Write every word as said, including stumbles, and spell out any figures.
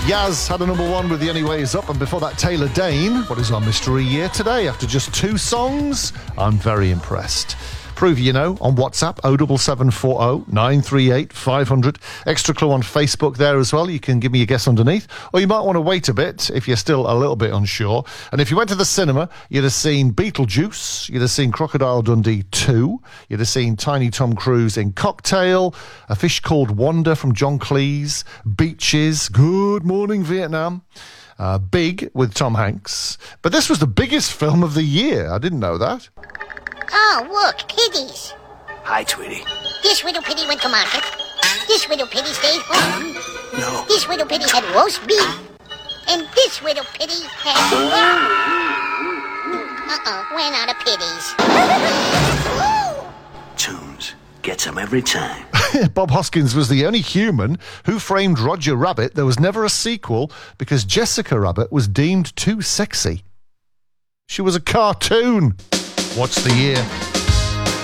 Yaz had a number one with The Only Way Is Up, and before that, Taylor Dane. What is our mystery year today? After just two songs, I'm very impressed. Prove you know on WhatsApp, oh seven seven four oh, nine three eight, five hundred. Extra clue on Facebook there as well. You can give me a guess underneath. Or you might want to wait a bit if you're still a little bit unsure. And if you went to the cinema, you'd have seen Beetlejuice, you'd have seen Crocodile Dundee two, you'd have seen Tiny Tom Cruise in Cocktail, A Fish Called Wanda from John Cleese, Beaches, Good Morning Vietnam, uh, Big with Tom Hanks. But this was the biggest film of the year. I didn't know that. Oh, look, piggies. Hi, Tweety. This little piggy went to market. This little piggy stayed home. No. This little piggy had roast beef. And this little piggy had... Uh-oh, ran out of pitties. Tunes. Gets them every time. Bob Hoskins was the only human who framed Roger Rabbit. There was never a sequel because Jessica Rabbit was deemed too sexy. She was a cartoon. What's the year?